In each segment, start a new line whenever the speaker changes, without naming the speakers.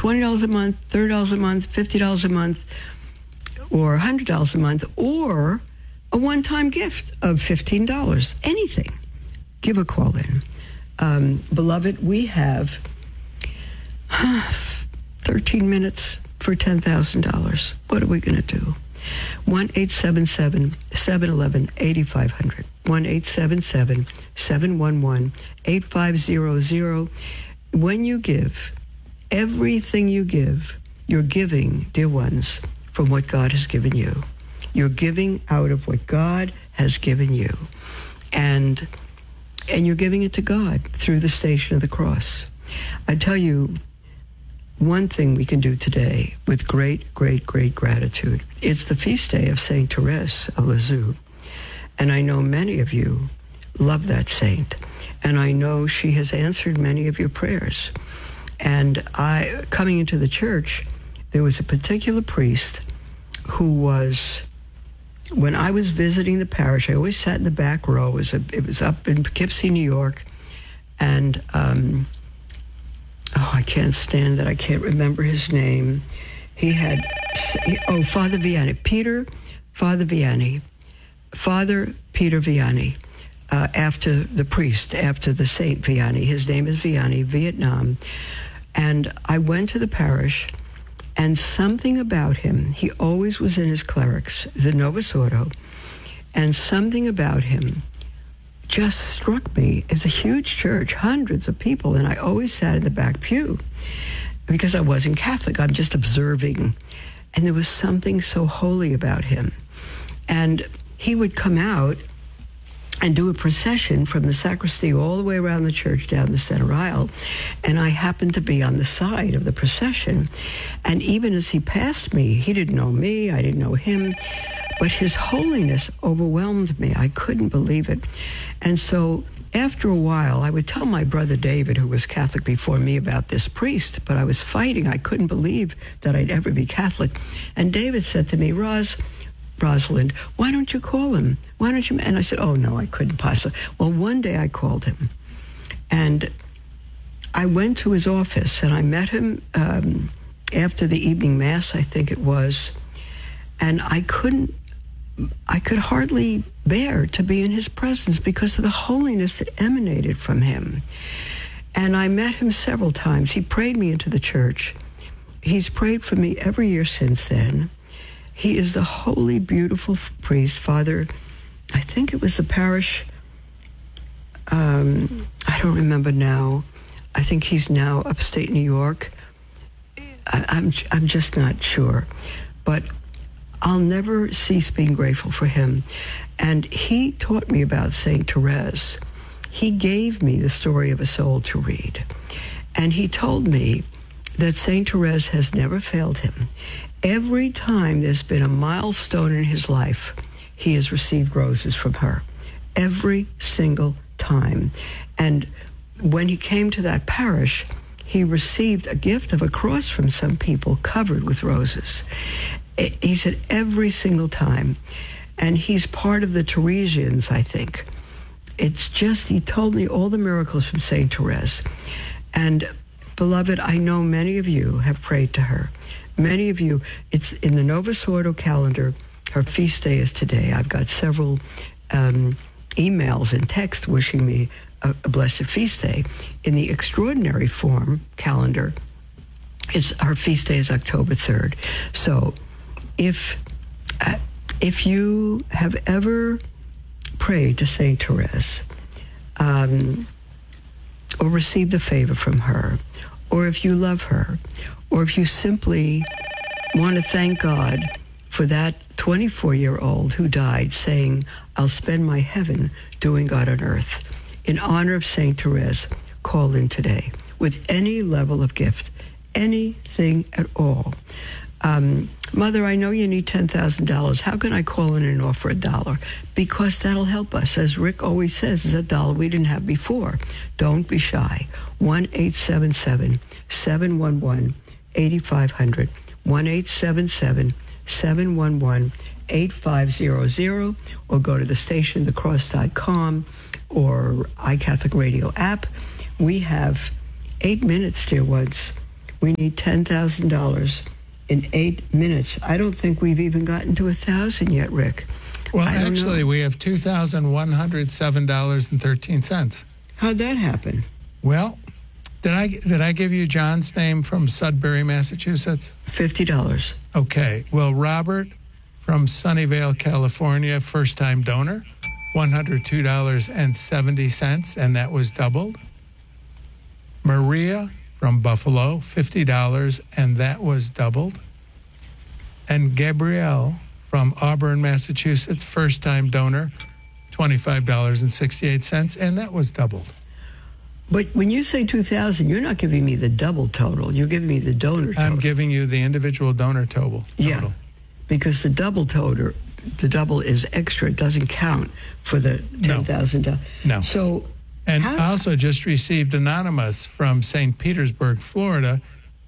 $20 a month, $30 a month, $50 a month, or $100 a month, or a one-time gift of $15. Anything. Give a call in. Beloved, we have 13 minutes for $10,000. What are we going to do? 1-877-711-8500. 1-877-711-8500. When you give, everything you give, you're giving, dear ones, from what God has given you. You're giving out of what God has given you. And you're giving it to God through the Station of the Cross. I tell you, one thing we can do today with great, great, great gratitude. It's the feast day of Saint Therese of Lisieux. And I know many of you love that saint. And I know she has answered many of your prayers. And coming into the church, there was a particular priest who was, when I was visiting the parish, I always sat in the back row. It was up in Poughkeepsie, New York. And, I can't stand that. I can't remember his name. He had, Father Vianney. Father Peter Vianney, after the priest, after the Saint Vianney. His name is Vianney, Vietnam. And I went to the parish, and something about him, he always was in his clerics, the Novus Ordo, and something about him just struck me. It's a huge church, hundreds of people, and I always sat in the back pew because I wasn't Catholic. I'm just observing. And there was something so holy about him. And he would come out and do a procession from the sacristy all the way around the church down the center aisle. And I happened to be on the side of the procession. And even as he passed me, he didn't know me, I didn't know him, but his holiness overwhelmed me. I couldn't believe it. And so after a while, I would tell my brother David, who was Catholic before me, about this priest, but I was fighting. I couldn't believe that I'd ever be Catholic. And David said to me, Rosalind, why don't you call him? Why don't you? And I said, oh, no, I couldn't possibly. Well, one day I called him, and I went to his office, and I met him after the evening mass, I think it was, and I could hardly bear to be in his presence because of the holiness that emanated from him. And I met him several times. He prayed me into the church. He's prayed for me every year since then. He is the holy, beautiful priest, Father, I think it was the parish, I don't remember now. I think he's now upstate New York. I'm just not sure. But I'll never cease being grateful for him. And he taught me about Saint Therese. He gave me the story of a soul to read. And he told me that Saint Therese has never failed him. Every time there's been a milestone in his life, he has received roses from her. Every single time. And when he came to that parish, he received a gift of a cross from some people covered with roses. He said every single time. And he's part of the Theresians, I think. It's just, he told me all the miracles from Saint Therese. And beloved, I know many of you have prayed to her. Many of you, it's in the Novus Ordo calendar. Her feast day is today. I've got several emails and texts wishing me a blessed feast day. In the extraordinary form calendar, her feast day is October 3rd. So if you have ever prayed to Saint Therese, or received a favor from her, or if you love her, or if you simply want to thank God for that 24-year-old who died saying, I'll spend my heaven doing God on earth, in honor of Saint Therese, call in today with any level of gift, anything at all. Mother, I know you need $10,000. How can I call in and offer $1? Because that'll help us. As Rick always says, it's $1 we didn't have before. Don't be shy. 1-877-711-8500. 1-877-711-8500. Or go to the stationthecross.com or iCatholic Radio app. We have 8 minutes, dear ones, We need $10,000 in 8 minutes. I don't think we've even gotten to 1,000 yet, Rick.
Well, actually, we have $2,107.13.
How'd that happen?
Well, did I give you John's name from Sudbury, Massachusetts?
$50.
Okay. Well, Robert from Sunnyvale, California, first-time donor, $102.70, and that was doubled. Maria from Buffalo, $50, and that was doubled. And Gabrielle from Auburn, Massachusetts, first-time donor, $25.68, and that was doubled.
But when you say 2,000, you're not giving me the double total. You're giving me the donor total.
I'm giving you the individual donor total.
Yeah, because the double is extra. It doesn't count for the $10,000.
No.
So,
and I also just received anonymous from St. Petersburg, Florida,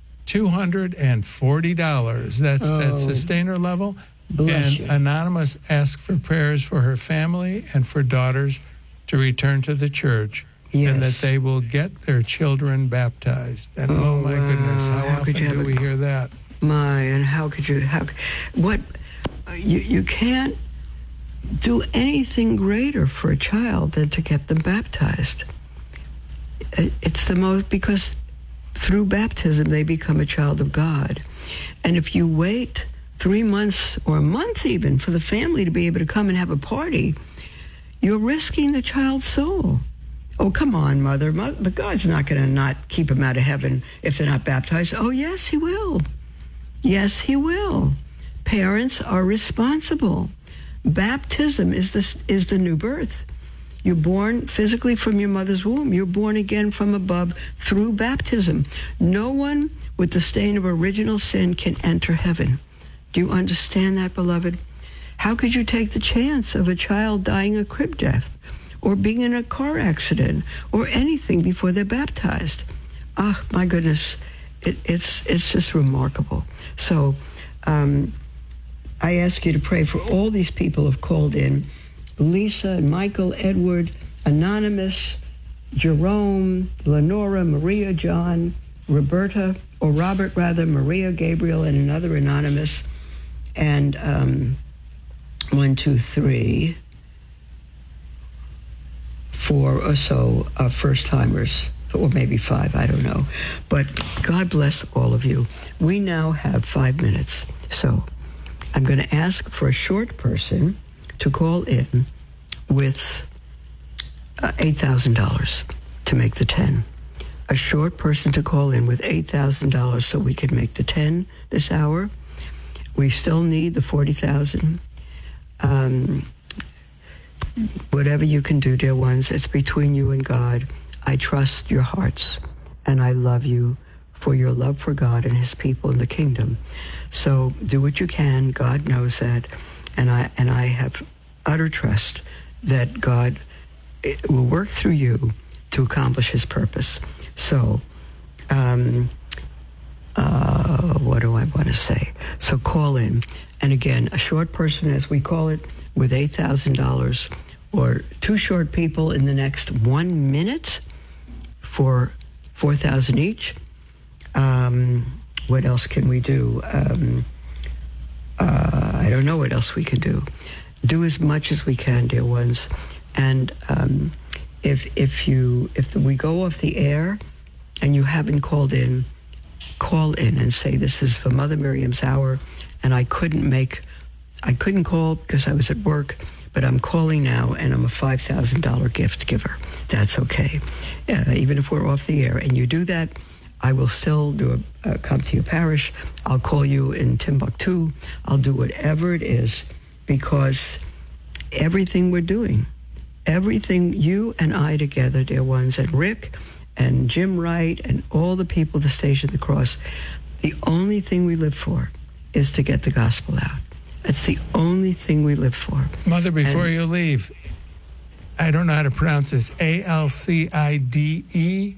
$240. That's sustainer level.
Bless you.
Anonymous asked for prayers for her family and for daughters to return to the church.
Yes.
And that they will get their children baptized. And oh my goodness, how often do we hear that?
And how could you, you can't do anything greater for a child than to get them baptized. It's the most, because through baptism they become a child of God. And if you wait 3 months or a month even for the family to be able to come and have a party, you're risking the child's soul. Oh, come on, Mother. But God's not going to not keep them out of heaven if they're not baptized. Oh, yes, he will. Yes, he will. Parents are responsible. Baptism is the new birth. You're born physically from your mother's womb. You're born again from above through baptism. No one with the stain of original sin can enter heaven. Do you understand that, beloved? How could you take the chance of a child dying a crib death, or being in a car accident, or anything before they're baptized? Ah, my goodness, it's just remarkable. So I ask you to pray for all these people who have called in: Lisa and Michael, Edward, Anonymous, Jerome, Lenora, Maria, John, Robert, Maria, Gabriel, and another Anonymous, and 1, 2, 3, 4 or so first-timers, or maybe 5, I don't know. But God bless all of you. We now have 5 minutes. So I'm going to ask for a short person to call in with $8,000 to make the 10. A short person to call in with $8,000 so we can make the 10 this hour. We still need the 40,000. Whatever you can do, dear ones, it's between you and God. I trust your hearts, and I love you for your love for God and his people in the kingdom. So do what you can. God knows that, and I have utter trust that God will work through you to accomplish his purpose. So what do I want to say? So call in, and again, a short person, as we call it, with $8,000, or 2 short people in the next 1 minute for $4,000 each. What else can we do? I don't know what else we can do. Do as much as we can, dear ones. And if we go off the air and you haven't called in, call in and say, this is for Mother Miriam's Hour, and I couldn't call because I was at work, but I'm calling now, and I'm a $5,000 gift giver. That's okay. Even if we're off the air and you do that, I will still come to your parish. I'll call you in Timbuktu. I'll do whatever it is, because everything we're doing, everything you and I together, dear ones, and Rick and Jim Wright and all the people at the Station of the Cross, the only thing we live for is to get the gospel out. That's the only thing we live for.
Mother, before you leave, I don't know how to pronounce this. ALCIDE.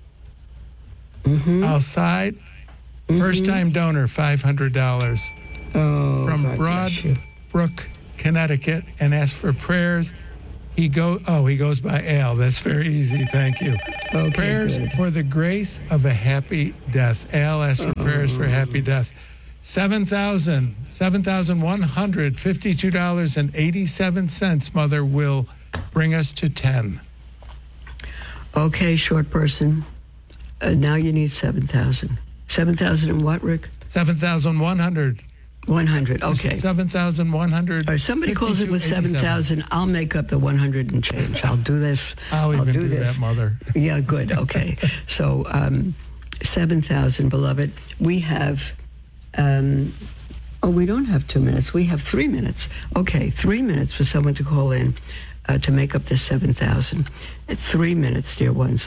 Outside. First-time donor, $500.
Oh,
from Broadbrook, Connecticut, and asked for prayers He goes by Al. That's very easy. Thank you.
Okay,
prayers
good.
for the grace of a happy death. Al asked for prayers for happy death. $7,152.87, Mother, will bring us to 10.
Okay, short person. Now you need 7,000. 7,000 and what, Rick?
7,100.
100. Okay.
7,100.
Or somebody calls it with 7,000. I'll make up the 100 and change. I'll do this.
I'll even do
this.
that, Mother.
Yeah, good. Okay. So 7,000, beloved. We have, we don't have 2 minutes. We have 3 minutes. Okay, 3 minutes for someone to call in to make up this 7,000. 3 minutes, dear ones.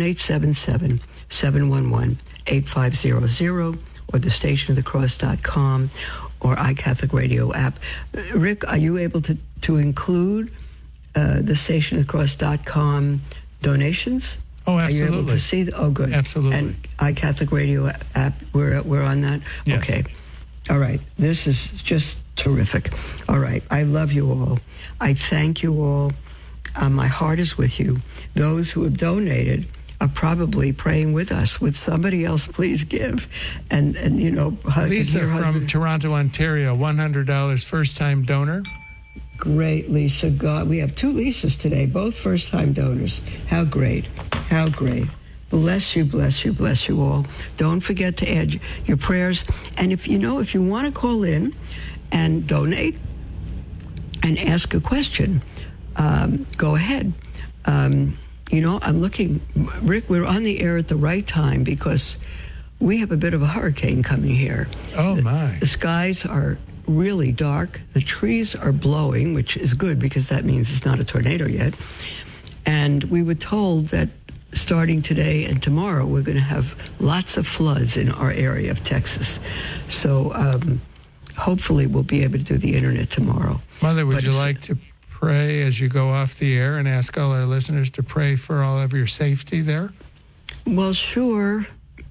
1-877-711-8500 or the stationofthecross.com or iCatholic Radio app. Rick, are you able to include the stationofthecross.com donations?
Oh,
Are you able
absolutely.
to see? Oh, good.
Absolutely.
And iCatholic Radio app, we're on that?
Yes.
Okay. All right. This is just terrific. All right. I love you all. I thank you all. My heart is with you. Those who have donated are probably praying with us. Would somebody else please give? And you know,
Lisa from Toronto, Ontario, $100, first-time donor.
Great, Lisa. God, we have 2 Lisas today, both first-time donors. How great. How great. Bless you, bless you, bless you all. Don't forget to add your prayers. And if you want to call in and donate and ask a question, go ahead. I'm looking, Rick, we're on the air at the right time because we have a bit of a hurricane coming here.
Oh, my.
The skies are really dark. The trees are blowing, which is good because that means it's not a tornado yet. And we were told that starting today and tomorrow, we're going to have lots of floods in our area of Texas. So hopefully we'll be able to do the internet tomorrow.
Mother, would you like to pray as you go off the air and ask all our listeners to pray for all of your safety there?
Well, sure.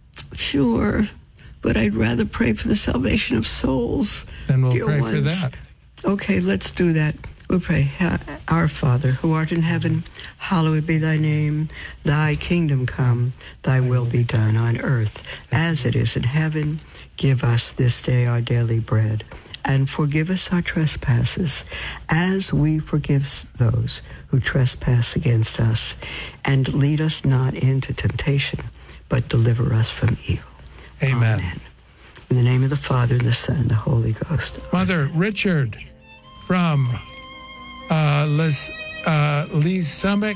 But I'd rather pray for the salvation of souls.
Then we'll
dear
pray
ones.
for that.
Okay, let's do that. We'll pray. Our Father, who art in heaven, hallowed be thy name. Thy kingdom come, thy will be done on earth as it is in heaven. Give us this day our daily bread, and forgive us our trespasses, as we forgive those who trespass against us. And lead us not into temptation, but deliver us from evil.
Amen.
Amen. In the name of the Father, and the Son, and the Holy Ghost.
Mother, Richard from Lee Summit,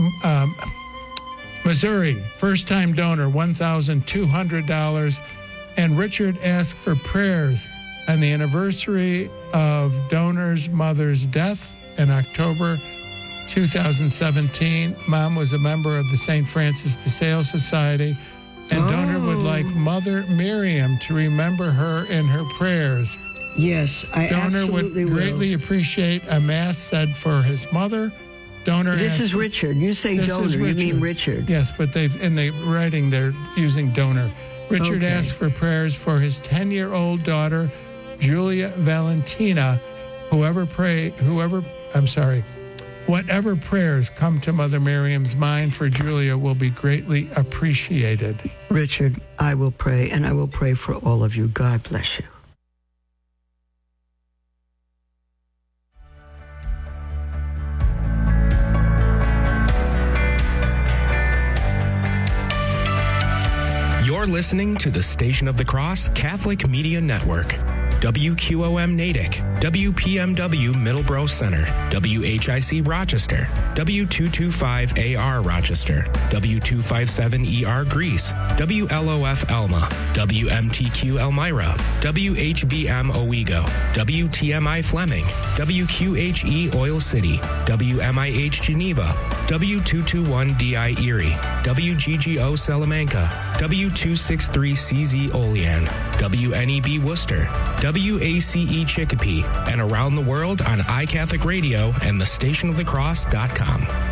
Missouri, first-time donor, $1,200. And Richard asked for prayers on the anniversary of Donor's mother's death in October 2017. Mom was a member of the St. Francis de Sales Society, and Donor would like Mother Miriam to remember her in her prayers.
Yes, I
Donor
absolutely
would
will.
greatly appreciate a mass said for his mother. Donor
This
asked
is Richard. You say
This
donor,
is
you mean Richard.
Yes, but in the writing they're using donor. Richard
Okay.
asked for prayers for his 10-year-old daughter, Julia Valentina. Whatever prayers come to Mother Miriam's mind for Julia will be greatly appreciated.
Richard, I will pray, and I will pray for all of you. God bless you.
You're listening to the Station of the Cross Catholic Media Network. WQOM Natick, WPMW Middleborough Center, WHIC Rochester, W225AR Rochester, W257ER Greece, WLOF Elma, WMTQ Elmira, WHBM Owego, WTMI Fleming, WQHE Oil City, WMIH Geneva, W221DI Erie, WGGO Salamanca, W263CZ Olean, WNEB Worcester, WACE Chicopee, and around the world on iCatholic Radio and thestationofthecross.com.